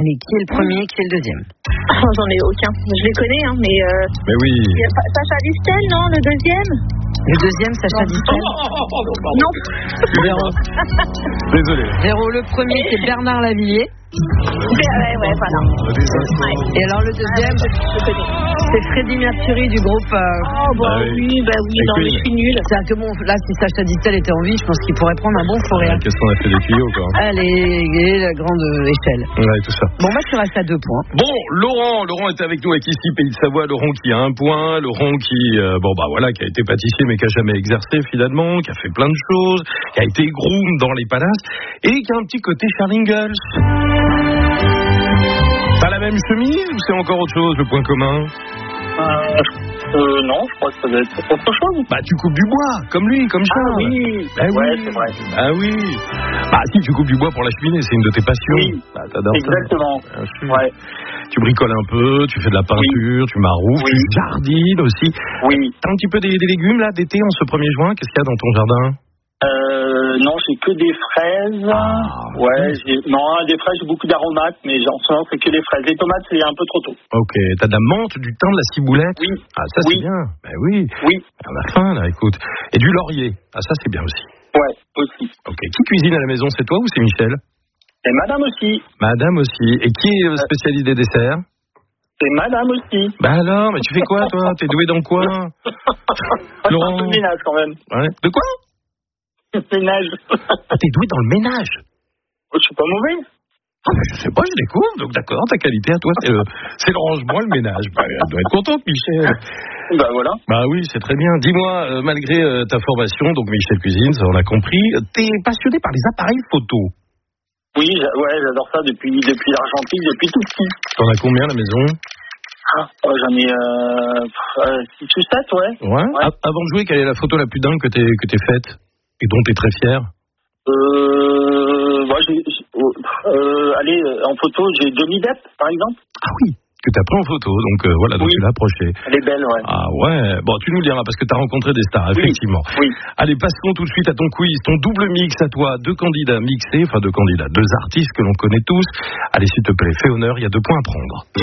Allez, qui est le premier, qui est le deuxième? J'en ai aucun. Je les connais, hein, mais... Mais oui. Il y a Sacha Distel, non, le deuxième? Le deuxième, Sacha Distel. Non. Véro. Désolé. Véro, le premier, c'est Bernard Lavillier. Ouais, voilà. Ouais. Et alors le deuxième, Je connais. c'est Freddie Mercury du groupe... Oui, non, mais je suis nulle. C'est-à-dire que bon, là, si Sacha Distel était en vie, je pense qu'il pourrait prendre un bon fou rire. Qu'est-ce qu'on a fait des tuyaux, quoi. Allez, la grande échelle. Ouais, tout ça. Bon, moi, je suis restée à 2 points. Bon, Laurent est avec nous avec ici, Pays de Savoie. Laurent qui a 1 point. Laurent qui, qui a été pâtissier mais qui a jamais exercé finalement, qui a fait plein de choses, qui a été groom dans les palaces et qui a un petit côté Charles Ingalls. T'as la même chemise ou c'est encore autre chose, le point commun? Non, je crois que ça doit être autre chose. Bah, tu coupes du bois, comme lui, comme Charles. Ah oui, oui. C'est vrai. Ah oui. Bah, si tu coupes du bois pour la cheminée, c'est une de tes passions. Oui, bah, t'adores exactement. ça. Ouais. Tu bricoles un peu, tu fais de la peinture, tu maroufles, tu jardines aussi. Oui. T'as un petit peu des légumes là d'été en ce 1er juin? Qu'est-ce qu'il y a dans ton jardin? Non, j'ai que des fraises. Des fraises, j'ai beaucoup d'aromates, mais en ce moment, c'est que des fraises. Les tomates, c'est un peu trop tôt. Ok, t'as de la menthe, du thym, de la ciboulette? Oui. Ah, ça, c'est bien. Ben oui. Oui. On a faim, là, écoute. Et du laurier. Ah, ça, c'est bien aussi. Ouais, aussi. Ok, qui cuisine à la maison? C'est toi ou c'est Michel? Et madame aussi. Madame aussi. Et qui est spécialiste des desserts? C'est madame aussi. Bah alors, mais tu fais quoi, toi? T'es doué dans quoi? Laurent. Un peu de ménage, quand même. Ouais. De quoi? Ménage. Ah, t'es doué dans le ménage? Je suis pas mauvais. Ah, mais je sais pas, je découvre, donc d'accord, ta qualité à toi, c'est le rangement, le ménage. Bah, elle doit être contente, Michel. Bah voilà. Bah oui, c'est très bien. Dis-moi, malgré ta formation, donc Michel Cuisine, ça on l'a compris, t'es passionné par les appareils photo? Oui, j'adore ça depuis l'argentique, depuis tout petit. T'en as combien à la maison? J'en ai 6 ou 7, ouais. Ouais. Avant de jouer, quelle est la photo la plus dingue que t'es faite et dont t'es très fier? En photo, j'ai Johnny Depp, par exemple. Ah oui, que t'as pris en photo, donc voilà, donc tu l'as approché. Elle est belle, ouais. Ah ouais, bon, tu nous le diras parce que t'as rencontré des stars, effectivement. Oui. Allez, passons tout de suite à ton quiz, ton double mix à toi, 2 candidats mixés, 2 artistes que l'on connaît tous. Allez, s'il te plaît, fais honneur, il y a 2 points à prendre.